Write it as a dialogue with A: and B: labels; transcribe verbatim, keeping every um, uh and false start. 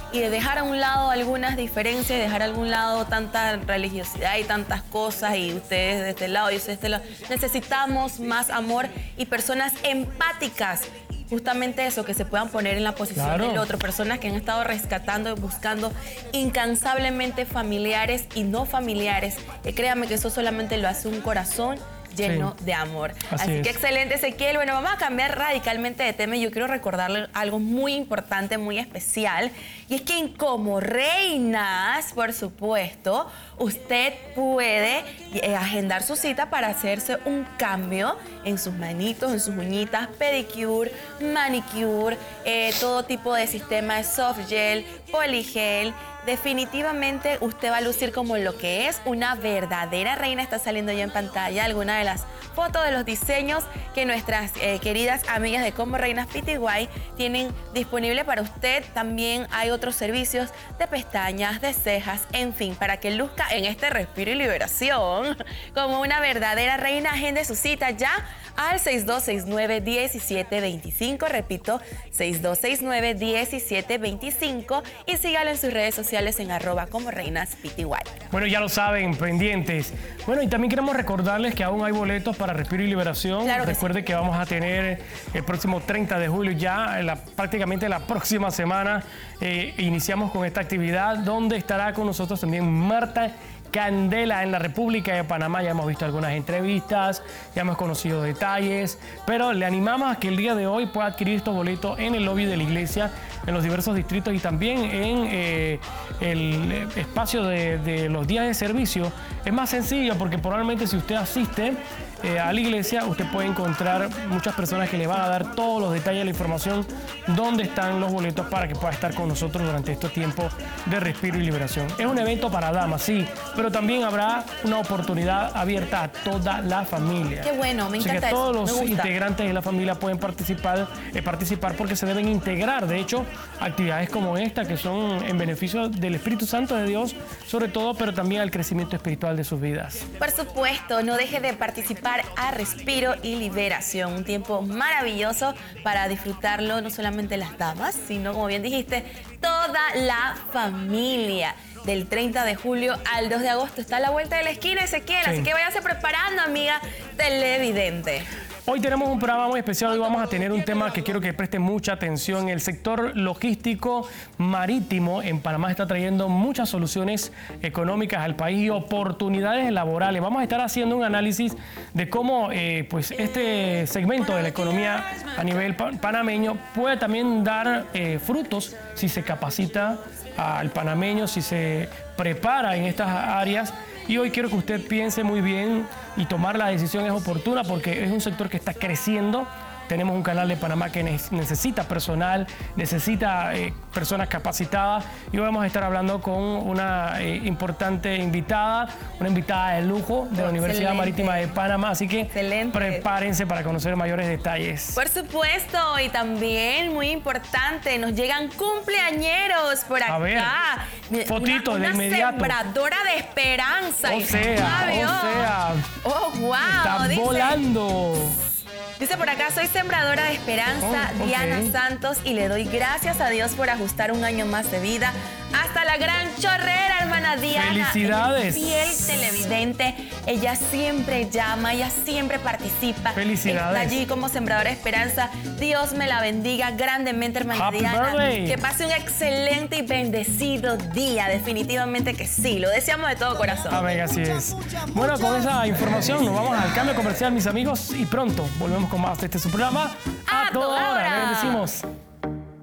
A: y de dejar a un lado algunas diferencias, dejar a algún lado tanta religiosidad y tantas cosas, y ustedes de este lado y ustedes de este lado. Necesitamos más amor y personas empáticas. Justamente eso, que se puedan poner en la posición claro. del otro. Personas que han estado rescatando y buscando incansablemente familiares y no familiares. Eh, créanme que eso solamente lo hace un corazón lleno sí. de amor. Así, Así que excelente, Ezequiel. Bueno, vamos a cambiar radicalmente de tema y yo quiero recordarle algo muy importante, muy especial. Y es que como reinas, por supuesto, usted puede eh, agendar su cita para hacerse un cambio en sus manitos, en sus uñitas, pedicure, manicure, eh, todo tipo de sistema de soft gel, poligel. Definitivamente usted va a lucir como lo que es una verdadera reina. Está saliendo ya en pantalla alguna de las fotos de los diseños que nuestras eh, queridas amigas de Como Reinas P T Y tienen disponible para usted. También hay otros servicios de pestañas, de cejas, en fin, para que luzca en este respiro y liberación como una verdadera reina. Agende su cita ya al seis dos seis nueve, diecisiete veinticinco. Repito, seis dos seis nueve, diecisiete veinticinco y sígalo en sus redes sociales en arroba como reinas P T Y.
B: Bueno, ya lo saben, pendientes. Bueno, y también queremos recordarles que aún hay boletos para Respiro y Liberación. Claro que Recuerde sí. que vamos a tener el próximo treinta de julio ya, la, prácticamente la próxima semana, eh, iniciamos con esta actividad donde estará con nosotros también Marta Candela en la República de Panamá. Ya hemos visto algunas entrevistas, ya hemos conocido detalles, pero le animamos a que el día de hoy pueda adquirir estos boletos en el lobby de la iglesia, en los diversos distritos y también en eh, el espacio de, de los días de servicio. Es más sencillo porque probablemente si usted asiste eh, a la iglesia, usted puede encontrar muchas personas que le van a dar todos los detalles, la información, dónde están los boletos para que pueda estar con nosotros durante estos tiempos de Respiro y Liberación. Es un evento para damas, sí, pero también habrá una oportunidad abierta a toda la familia.
A: Qué bueno, me encanta
B: que todos
A: eso,
B: los integrantes de la familia pueden participar, eh, participar porque se deben integrar. De hecho, actividades como esta que son en beneficio del Espíritu Santo de Dios, sobre todo, pero también al crecimiento espiritual de sus vidas.
A: Por supuesto, no deje de participar a Respiro y Liberación, un tiempo maravilloso para disfrutarlo no solamente las damas, sino, como bien dijiste, toda la familia. Del treinta de julio al dos de agosto está a la vuelta de la esquina, Ezequiel, sí. así que váyase preparando, amiga televidente.
B: Hoy tenemos un programa muy especial. Hoy vamos a tener un tema que quiero que preste mucha atención. El sector logístico marítimo en Panamá está trayendo muchas soluciones económicas al país y oportunidades laborales. Vamos a estar haciendo un análisis de cómo eh, pues este segmento de la economía a nivel panameño puede también dar eh, frutos si se capacita al panameño, si se prepara en estas áreas. Y hoy quiero que usted piense muy bien y tomar la decisión es oportuna porque es un sector que está creciendo. Tenemos un canal de Panamá que necesita personal, necesita eh, personas capacitadas y hoy vamos a estar hablando con una eh, importante invitada, una invitada de lujo de la Excelente. Universidad Marítima de Panamá, así que Excelente. Prepárense para conocer mayores detalles.
A: Por supuesto, y también muy importante, nos llegan cumpleañeros por acá.
B: A ver, fotito
A: una,
B: de
A: una
B: inmediato.
A: Sembradora de esperanza.
B: O sea, o sea.
A: Oh, wow.
B: Está
A: dice,
B: volando.
A: Dice por acá, soy sembradora de esperanza, oh, okay. Diana Santos, y le doy gracias a Dios por ajustar un año más de vida. Hasta la gran chorrera, hermana Diana.
B: ¡Felicidades!
A: Fiel televidente. Ella siempre llama, ella siempre participa.
B: ¡Felicidades!
A: Está allí como sembradora de esperanza. Dios me la bendiga grandemente, hermana
B: Happy
A: Diana.
B: birthday.
A: Que pase un excelente y bendecido día. Definitivamente que sí. Lo deseamos de todo corazón.
B: A ver, así es. Bueno, con esa información nos vamos al cambio comercial, mis amigos, y pronto volvemos con más de este su programa.
A: A, a toda hora.
B: Le bendecimos.